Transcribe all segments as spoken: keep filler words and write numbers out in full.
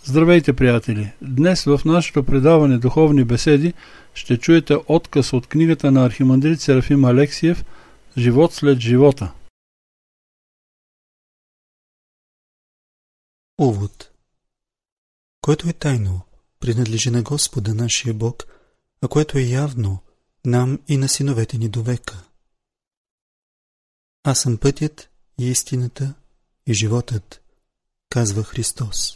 Здравейте, приятели! Днес в нашето предаване Духовни беседи ще чуете откъс от книгата на архимандрит Серафим Алексиев «Живот след живота». Увод. Което е тайно, принадлежи на Господа нашия Бог, а което е явно, нам и на синовете ни до века. Аз съм пътят и истината и животът, казва Христос.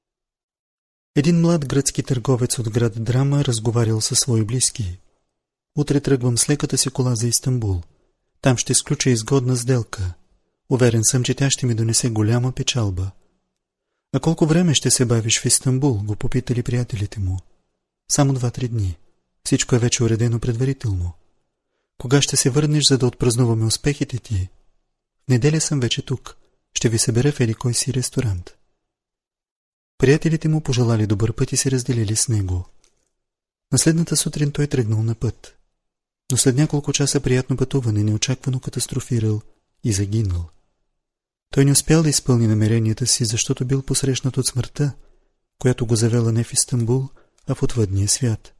Един млад гръцки търговец от град Драма разговарял със свои близки. Утре тръгвам с леката си кола за Истанбул. Там ще сключа изгодна сделка. Уверен съм, че тя ще ми донесе голяма печалба. А колко време ще се бавиш в Истанбул, го попитали приятелите му. Само два-три дни. Всичко е вече уредено предварително. Кога ще се върнеш, за да отпразнуваме успехите ти? В неделя съм вече тук. Ще ви събера в еди кой си ресторант. Приятелите му пожелали добър път и се разделили с него. На следната сутрин той тръгнал на път. Но след няколко часа приятно пътуване неочаквано катастрофирал и загинал. Той не успял да изпълни намеренията си, защото бил посрещнат от смъртта, която го завела не в Истанбул, а в отвъдния свят.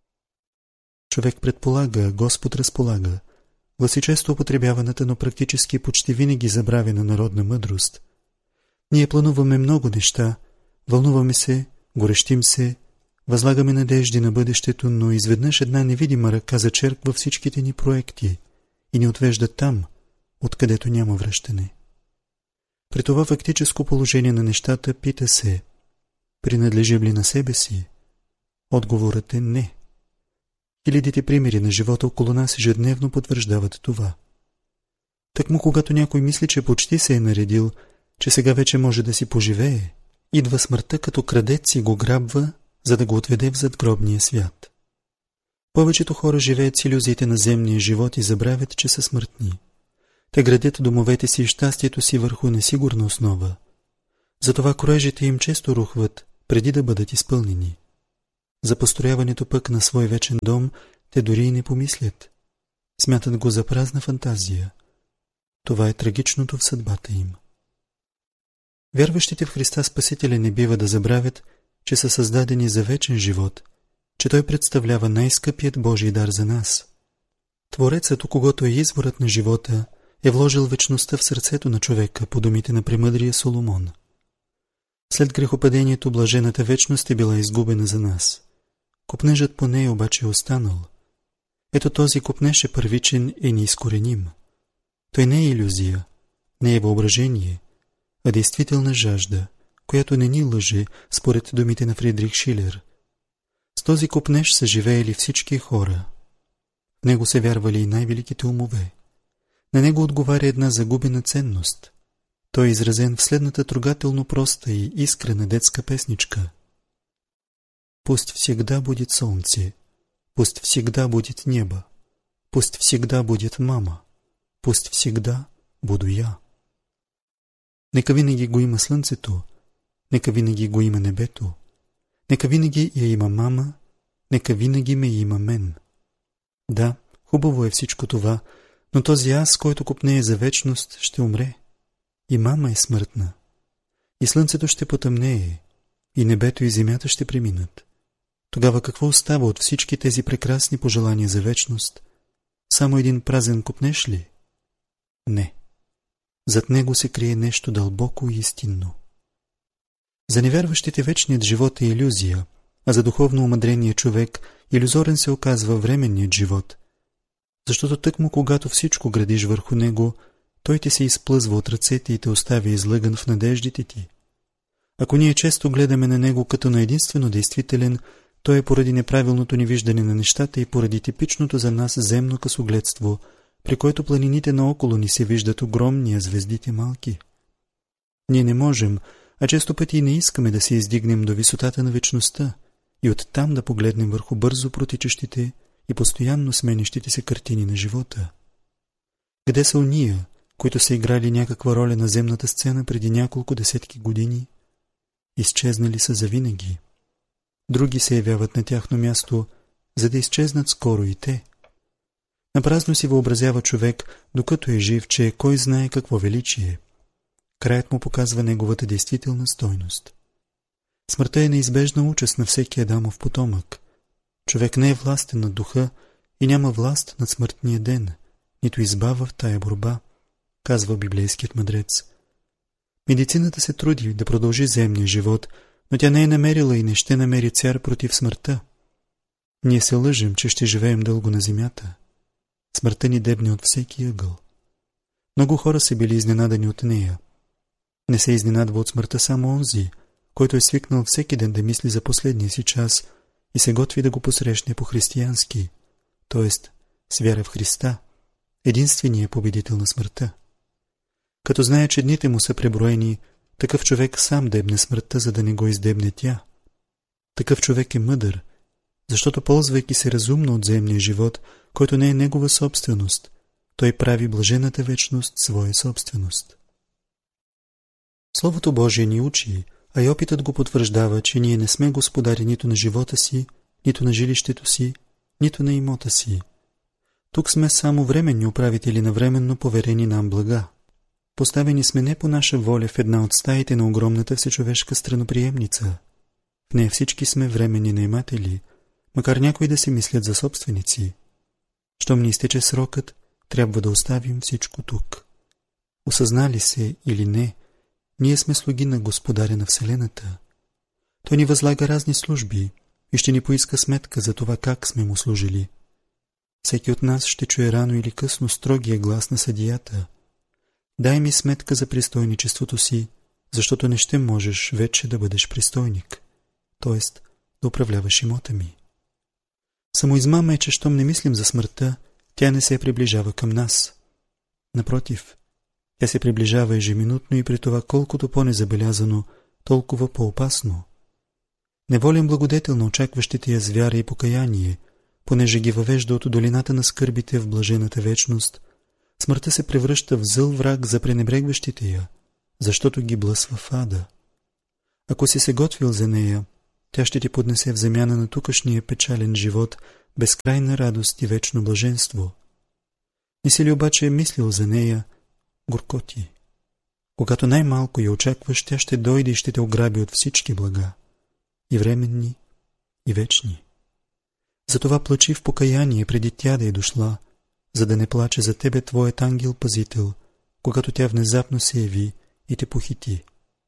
Човек предполага, Господ разполага, гласи често употребяваната, но практически почти винаги забравена народна мъдрост. Ние плануваме много неща, вълнуваме се, горещим се, възлагаме надежди на бъдещето, но изведнъж една невидима ръка зачерква всичките ни проекти и ни отвежда там, откъдето няма връщане. При това фактическо положение на нещата пита се: принадлежи ли на себе си? Отговорът е не. Хилядите примери на живота около нас ежедневно потвърждават това. Тъкмо когато някой мисли, че почти се е наредил, че сега вече може да си поживее, идва смъртта като крадец и го грабва, за да го отведе в задгробния свят. Повечето хора живеят с илюзиите на земния живот и забравят, че са смъртни. Те градят домовете си и щастието си върху несигурна основа. Затова кроежите им често рухват, преди да бъдат изпълнени. За построяването пък на свой вечен дом те дори и не помислят. Смятат го за празна фантазия. Това е трагичното в съдбата им. Вярващите в Христа Спасителя не бива да забравят, че са създадени за вечен живот, че Той представлява най-скъпият Божий дар за нас. Творецът, у когото е изворът на живота, е вложил вечността в сърцето на човека, по думите на премъдрия Соломон. След грехопадението блажената вечност е била изгубена за нас. Копнежът по нея обаче е останал. Ето този копнеж е първичен и неизкореним. Той не е илюзия, не е въображение, а действителна жажда, която не ни лъже, според думите на Фридрих Шилер. С този копнеж са живеели всички хора. В него се вярвали и най-великите умове. На него отговаря една загубена ценност. Той е изразен в следната трогателно проста и искрена детска песничка. Пусть всегда будет солнце, пусть всегда будет небо, пусть всегда будет мама, пусть всегда буду я. Нека винаги го има слънцето, нека винаги го има небето, нека винаги я има мама, нека винаги ме има мен. Да, хубаво е всичко това, но този аз, който копнее за вечност, ще умре. И мама е смъртна. И слънцето ще потъмнее, и небето и земята ще преминат. Тогава какво остава от всички тези прекрасни пожелания за вечност? Само един празен копнеш ли? Не. Зад него се крие нещо дълбоко и истинно. За невярващите вечният живот е илюзия, а за духовно омъдрения човек илюзорен се оказва временният живот. Защото тъкмо когато всичко градиш върху него, той ти се изплъзва от ръцете и те оставя излъган в надеждите ти. Ако ние често гледаме на него като на единствено действителен, то е поради неправилното ни виждане на нещата и поради типичното за нас земно късогледство, при което планините наоколо ни се виждат огромни, а звездите малки. Ние не можем, а често пъти и не искаме да се издигнем до висотата на вечността и оттам да погледнем върху бързо протичащите и постоянно сменящите се картини на живота. Къде са уния, които са играли някаква роля на земната сцена преди няколко десетки години? Изчезнали са завинаги. Други се явяват на тяхно място, за да изчезнат скоро и те. Напразно си въобразява човек, докато е жив, че кой знае какво величие. Краят му показва неговата действителна стойност. Смъртта е неизбежна участ на всеки Адамов потомък. Човек не е властен над духа и няма власт над смъртния ден, нито избава в тая борба, казва библейският мъдрец. Медицината се труди да продължи земния живот, но тя не е намерила и не ще намери цяр против смъртта. Ние се лъжим, че ще живеем дълго на земята. Смъртта ни дебне от всеки ъгъл. Много хора са били изненадани от нея. Не се изненадва от смъртта само онзи, който е свикнал всеки ден да мисли за последния си час и се готви да го посрещне по-християнски, т.е. с вяра в Христа, единствения победител на смъртта. Като знае, че дните му са преброени, такъв човек сам дебне смъртта, за да не го издебне тя. Такъв човек е мъдър, защото ползвайки се разумно от земния живот, който не е негова собственост, той прави блажената вечност своя собственост. Словото Божие ни учи, а и опитът го потвърждава, че ние не сме господари нито на живота си, нито на жилището си, нито на имота си. Тук сме само временни управители на временно поверени нам блага. Поставени сме не по наша воля в една от стаите на огромната всечовешка страноприемница. В нея всички сме временни наематели, макар някои да си мислят за собственици. Щом ни изтече срокът, трябва да оставим всичко тук. Осъзнали се или не, ние сме слуги на Господаря на Вселената. Той ни възлага разни служби и ще ни поиска сметка за това как сме му служили. Всеки от нас ще чуе рано или късно строгия глас на съдията. Дай ми сметка за пристойничеството си, защото не ще можеш вече да бъдеш пристойник, т.е. да управляваш имота ми. Самоизмама е, че щом не мислим за смъртта, тя не се приближава към нас. Напротив, тя се приближава ежеминутно и при това колкото по-незабелязано, толкова по-опасно. Неволен благодетел на очакващите я с вяра и покаяние, понеже ги въвежда от долината на скърбите в блажената вечност, смъртта се превръща в зъл враг за пренебрегващите я, защото ги блъсва в ада. Ако си се готвил за нея, тя ще ти поднесе в замяна на тукашния печален живот безкрайна радост и вечно блаженство. Не си ли обаче мислил за нея, горкоти? Когато най-малко я очакваш, тя ще дойде и ще те ограби от всички блага, и временни, и вечни. Затова плачи в покаяние преди тя да е дошла, за да не плаче за тебе твоят ангел-пазител, когато тя внезапно се яви и те похити.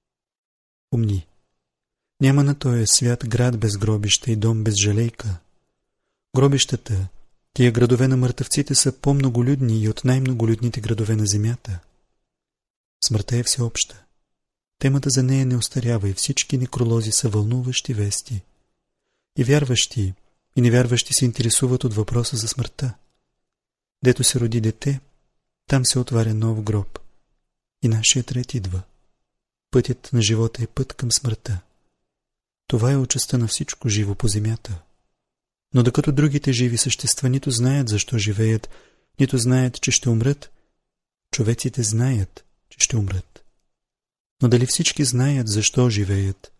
Помни, няма на този свят град без гробища и дом без жалейка. Гробищата, тия градове на мъртъвците, са по-многолюдни и от най-многолюдните градове на земята. Смъртта е всеобща. Темата за нея не остарява и всички некролози са вълнуващи вести. И вярващи, и невярващи се интересуват от въпроса за смъртта. Дето се роди дете, там се отваря нов гроб. И нашият ред идва. Пътят на живота е път към смъртта. Това е участта на всичко живо по земята. Но докато другите живи същества нито знаят защо живеят, нито знаят, че ще умрат, човеците знаят, че ще умрат. Но дали всички знаят защо живеят?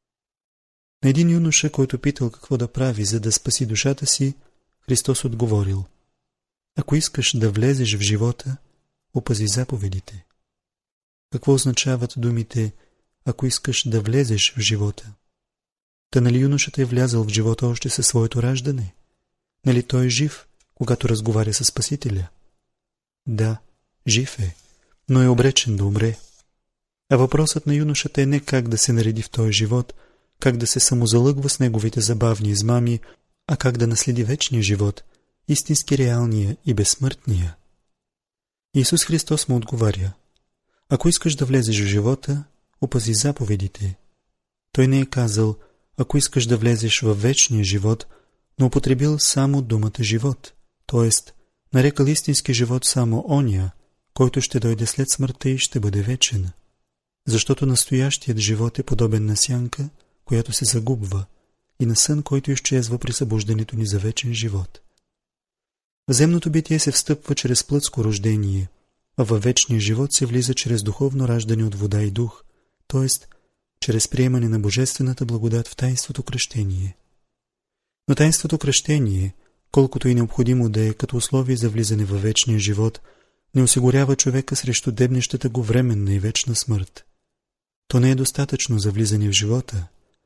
На един юноша, който питал какво да прави, за да спаси душата си, Христос отговорил: ако искаш да влезеш в живота, опази заповедите. Какво означават думите ако искаш да влезеш в живота? Та нали юношата е влязъл в живота още със своето раждане? Нали той е жив, когато разговаря с Спасителя? Да, жив е, но е обречен да умре. А въпросът на юношата е не как да се нареди в този живот, как да се самозалъгва с неговите забавни измами, а как да наследи вечния живот, истински реалния и безсмъртния. Исус Христос му отговаря: ако искаш да влезеш в живота, опази заповедите. Той не е казал: ако искаш да влезеш във вечния живот, но употребил само думата живот, т.е. нарекал истински живот само оня, който ще дойде след смъртта и ще бъде вечен. Защото настоящият живот е подобен на сянка, която се загубва, и на сън, който изчезва при събуждането ни за вечен живот. В земното битие се встъпва чрез плътско рождение, а във вечния живот се влиза чрез духовно раждане от вода и дух, т.е. чрез приемане на божествената благодат в таинството кръщение. Но таинството кръщение, колкото и необходимо да е като условие за влизане във вечния живот, не осигурява човека срещу дебнещата го временна и вечна смърт. То не е достатъчно за влизане в живота,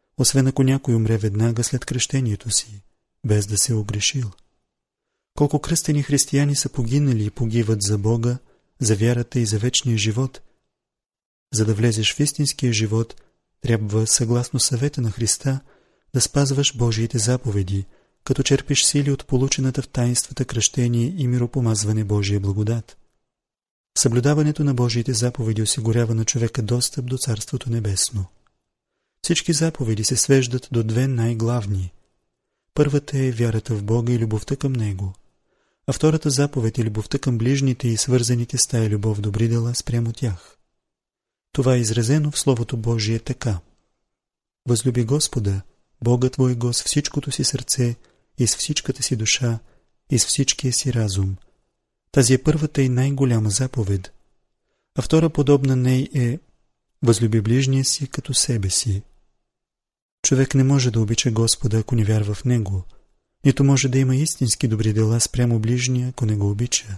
освен ако някой умре веднага след кръщението си, без да се е огрешил. Колко кръстени християни са погинали и погиват за Бога, за вярата и за вечния живот. За да влезеш в истинския живот, трябва, съгласно съвета на Христа, да спазваш Божиите заповеди, като черпиш сили от получената в таинствата кръщение и миропомазване Божия благодат. Съблюдаването на Божиите заповеди осигурява на човека достъп до Царството Небесно. Всички заповеди се свеждат до две най-главни. Първата е вярата в Бога и любовта към Него, а втората заповед е любовта към ближните и свързаните с тая любов добри дела спрямо тях. Това е изразено в Словото Божие така: възлюби Господа, Бога твоего с всичкото си сърце и с всичката си душа и с всичкия си разум. Тази е първата и най-голяма заповед, а втора подобна ней е възлюби ближния си като себе си. Човек не може да обича Господа, ако не вярва в Него, нито може да има истински добри дела спрямо ближния, ако не го обича.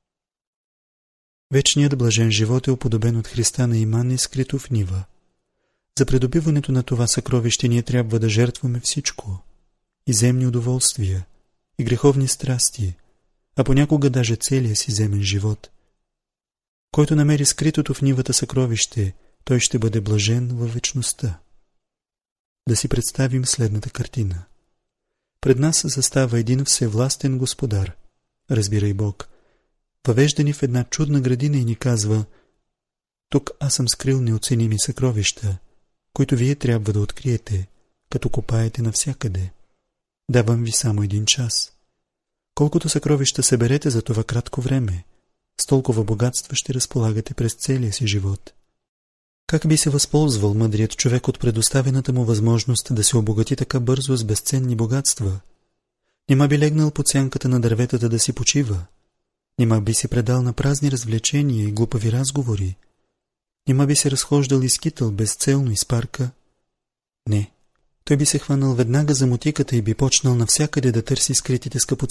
Вечният блажен живот е уподобен от Христа на иман и скрито в нива. За придобиването на това съкровище ние трябва да жертваме всичко – и земни удоволствия, и греховни страсти, а понякога даже целия си земен живот. Който намери скритото в нивата съкровище, той ще бъде блажен във вечността. Да си представим следната картина. Пред нас застава един всевластен господар, разбирай Бог, въвежда ни в една чудна градина и ни казва: тук аз съм скрил неоценими съкровища, които вие трябва да откриете, като копаете навсякъде. Давам ви само един час. Колкото съкровища съберете за това кратко време, с толкова богатства ще разполагате през целия си живот. Как би се възползвал мъдрият човек от предоставената му възможност да се обогати така бързо с безценни богатства? Нима би легнал под сянката на дърветата да си почива? Нима би се предал на празни развлечения и глупави разговори? Нима би се разхождал и скитал безцелно из парка? Не, той би се хванал веднага за мотиката и би почнал навсякъде да търси скритите скъпоценни